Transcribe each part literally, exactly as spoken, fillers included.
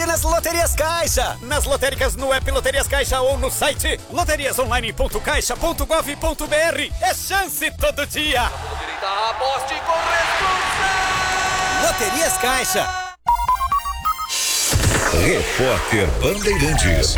nas Loterias Caixa. Nas lotéricas, no app Loterias Caixa ou no site loterias online ponto caixa ponto gov ponto br. É chance todo dia. Aposte com responsabilidade. Loterias Caixa. Repórter Bandeirantes.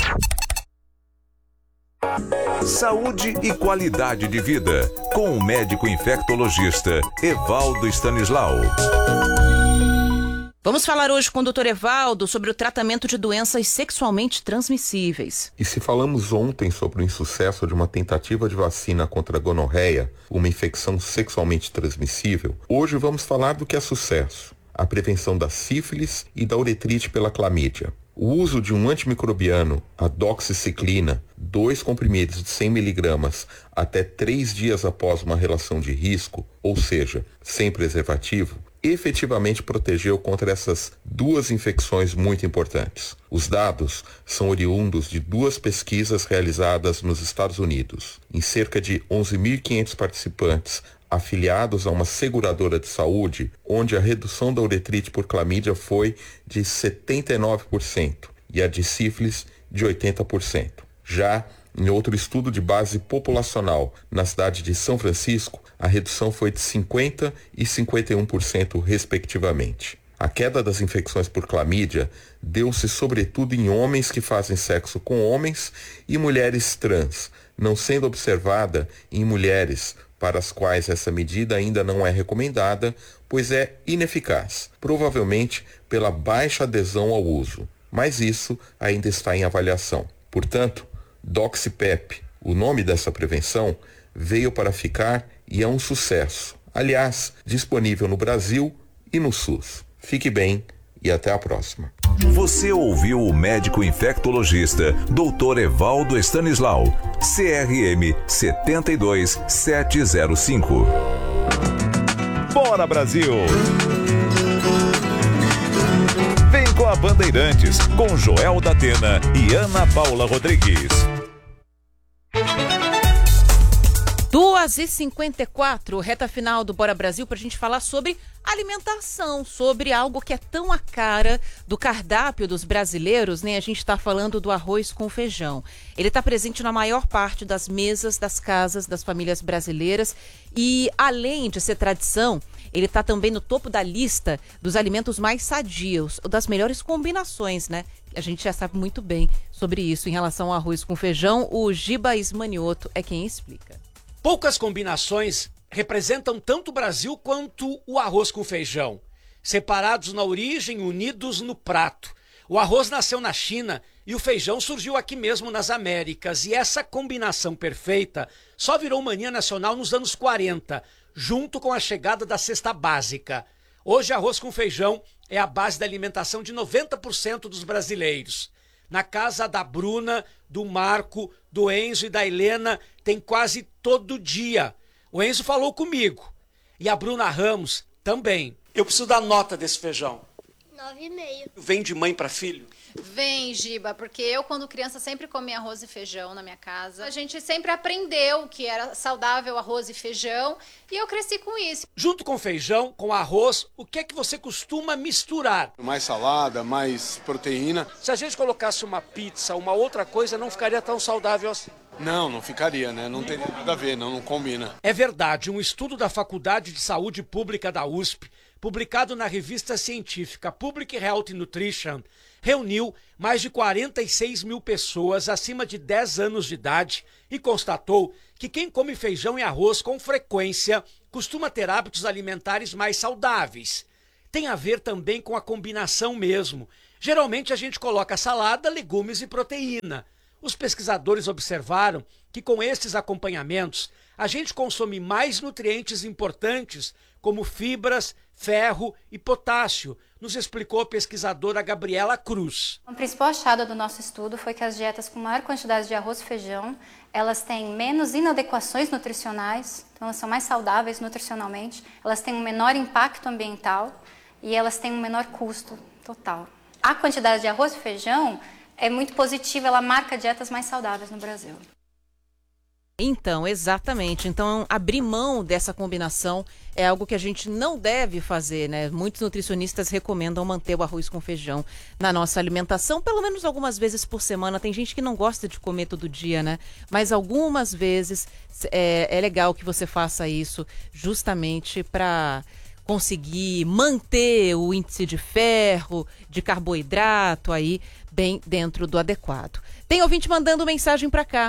Saúde e qualidade de vida, com o médico infectologista Evaldo Stanislau. Vamos falar hoje com o doutor Evaldo sobre o tratamento de doenças sexualmente transmissíveis. E se falamos ontem sobre o insucesso de uma tentativa de vacina contra a gonorreia, uma infecção sexualmente transmissível, hoje vamos falar do que é sucesso: a prevenção da sífilis e da uretrite pela clamídia. O uso de um antimicrobiano, a doxiciclina, dois comprimidos de cem miligramas até três dias após uma relação de risco, ou seja, sem preservativo, efetivamente protegeu contra essas duas infecções muito importantes. Os dados são oriundos de duas pesquisas realizadas nos Estados Unidos. Em cerca de onze mil e quinhentos participantes afiliados a uma seguradora de saúde, onde a redução da uretrite por clamídia foi de setenta e nove por cento e a de sífilis de oitenta por cento. Já em outro estudo de base populacional na cidade de São Francisco, a redução foi de cinquenta por cento e cinquenta e um por cento respectivamente. A queda das infecções por clamídia deu-se sobretudo em homens que fazem sexo com homens e mulheres trans, não sendo observada em mulheres para as quais essa medida ainda não é recomendada, pois é ineficaz, provavelmente pela baixa adesão ao uso. Mas isso ainda está em avaliação. Portanto, Doxipep, o nome dessa prevenção, veio para ficar e é um sucesso. Aliás, disponível no Brasil e no SUS. Fique bem e até a próxima. Você ouviu o médico infectologista doutor Evaldo Stanislau, C R M sete dois sete zero cinco. Bora, Brasil! Vem com a Bandeirantes, com Joel da Atena e Ana Paula Rodrigues. duas e cinquenta e quatro, reta final do Bora Brasil, para a gente falar sobre alimentação, sobre algo que é tão a cara do cardápio dos brasileiros, né? A gente está falando do arroz com feijão. Ele está presente na maior parte das mesas das casas das famílias brasileiras e, além de ser tradição, ele está também no topo da lista dos alimentos mais sadios, das melhores combinações, né? A gente já sabe muito bem sobre isso em relação ao arroz com feijão. O Giba Ismanioto é quem explica. Poucas combinações representam tanto o Brasil quanto o arroz com feijão. Separados na origem, unidos no prato. O arroz nasceu na China e o feijão surgiu aqui mesmo nas Américas. E essa combinação perfeita só virou mania nacional nos anos quarenta, junto com a chegada da cesta básica. Hoje, arroz com feijão é a base da alimentação de noventa por cento dos brasileiros. Na casa da Bruna, do Marco, do Enzo e da Helena, tem quase todo dia. O Enzo falou comigo. E a Bruna Ramos também. Eu preciso dar nota desse feijão. Nove e meio. Vem de mãe para filho? Vem, Giba, porque eu, quando criança, sempre comia arroz e feijão na minha casa. A gente sempre aprendeu que era saudável arroz e feijão e eu cresci com isso. Junto com feijão, com arroz, o que é que você costuma misturar? Mais salada, mais proteína. Se a gente colocasse uma pizza, uma outra coisa, não ficaria tão saudável assim. Não, não ficaria, né? Não teria nada a ver, não, não combina. É verdade, um estudo da Faculdade de Saúde Pública da U S P, publicado na revista científica Public Health Nutrition, reuniu mais de quarenta e seis mil pessoas acima de dez anos de idade e constatou que quem come feijão e arroz com frequência costuma ter hábitos alimentares mais saudáveis. Tem a ver também com a combinação mesmo. Geralmente a gente coloca salada, legumes e proteína. Os pesquisadores observaram que com esses acompanhamentos a gente consome mais nutrientes importantes como fibras, ferro e potássio, nos explicou a pesquisadora Gabriela Cruz. O principal achado do nosso estudo foi que as dietas com maior quantidade de arroz e feijão, elas têm menos inadequações nutricionais, então elas são mais saudáveis nutricionalmente, elas têm um menor impacto ambiental e elas têm um menor custo total. A quantidade de arroz e feijão é muito positiva, ela marca dietas mais saudáveis no Brasil. Então, exatamente. Então, abrir mão dessa combinação é algo que a gente não deve fazer, né? Muitos nutricionistas recomendam manter o arroz com feijão na nossa alimentação, pelo menos algumas vezes por semana. Tem gente que não gosta de comer todo dia, né? Mas algumas vezes é, é legal que você faça isso justamente para conseguir manter o índice de ferro, de carboidrato aí bem dentro do adequado. Tem ouvinte mandando mensagem para cá.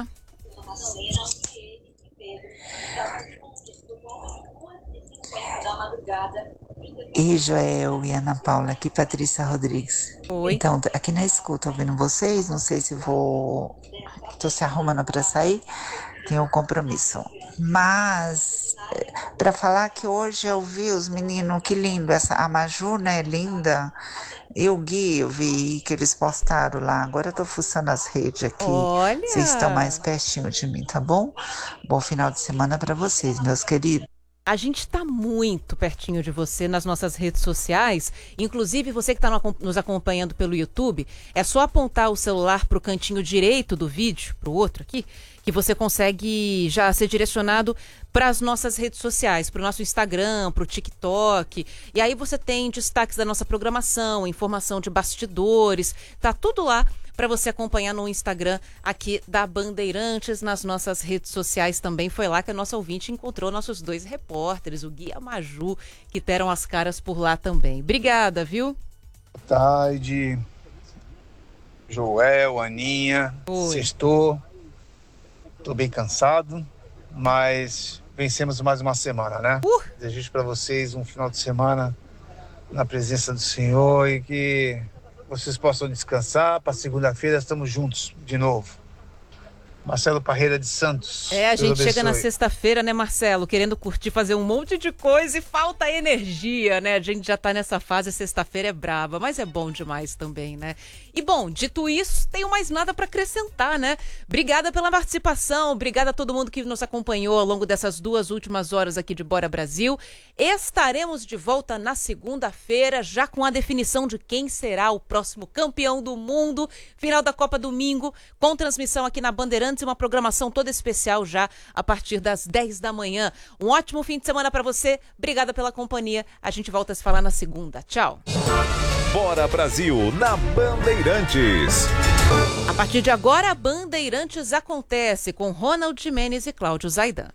E Joel e Ana Paula, aqui Patrícia Rodrigues. Oi. Então, aqui na escuta, ouvindo vocês, não sei se vou... Tô se arrumando para sair, tenho um compromisso. Mas, para falar que hoje eu vi os meninos, que lindo, essa, a Maju, né, linda. E o Gui, eu vi que eles postaram lá. Agora eu tô fuçando as redes aqui. Olha! Vocês estão mais pertinho de mim, tá bom? Bom final de semana para vocês, meus queridos. A gente está muito pertinho de você nas nossas redes sociais. Inclusive, você que está nos acompanhando pelo YouTube, é só apontar o celular para o cantinho direito do vídeo, para o outro aqui, que você consegue já ser direcionado para as nossas redes sociais, para o nosso Instagram, para o TikTok. E aí você tem destaques da nossa programação, informação de bastidores, tá tudo lá para você acompanhar no Instagram aqui da Bandeirantes, nas nossas redes sociais também. Foi lá que a nossa ouvinte encontrou nossos dois repórteres, o Gui e a Maju, que deram as caras por lá também. Obrigada, viu? Boa tarde, Joel, Aninha, Oi. Sextou, tô bem cansado, mas vencemos mais uma semana, né? Uh. Desejo para vocês um final de semana na presença do Senhor e que vocês possam descansar. Para segunda-feira estamos juntos de novo. Marcelo Parreira de Santos. É, a Deus gente abençoe. chega na sexta-feira, né, Marcelo, querendo curtir, fazer um monte de coisa e falta energia, né? A gente já tá nessa fase, sexta-feira é braba, mas é bom demais também, né? E bom, dito isso, tenho mais nada para acrescentar, né? Obrigada pela participação, obrigada a todo mundo que nos acompanhou ao longo dessas duas últimas horas aqui de Bora Brasil. Estaremos de volta na segunda-feira, já com a definição de quem será o próximo campeão do mundo. Final da Copa domingo, com transmissão aqui na Bandeirantes, uma programação toda especial já a partir das dez da manhã. Um ótimo fim de semana para você. Obrigada pela companhia. A gente volta a se falar na segunda. Tchau. Bora Brasil na Bandeirantes. A partir de agora, a Bandeirantes acontece com Ronald Gimenez e Cláudio Zaidan.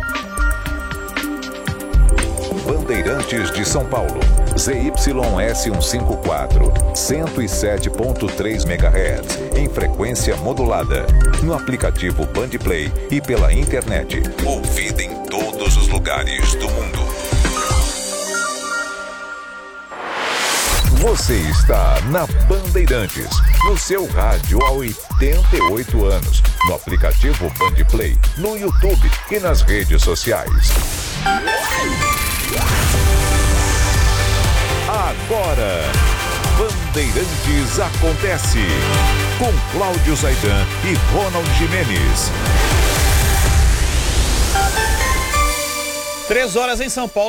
Bandeirantes de São Paulo, Z Y S cento e cinquenta e quatro, cento e sete ponto três megahertz, em frequência modulada, no aplicativo Bandplay e pela internet, ouvida em todos os lugares do mundo. Você está na Bandeirantes, no seu rádio há oitenta e oito anos, no aplicativo Bandplay, no YouTube e nas redes sociais. Agora, Bandeirantes acontece com Cláudio Zaidan e Ronald Gimenez. Três horas em São Paulo.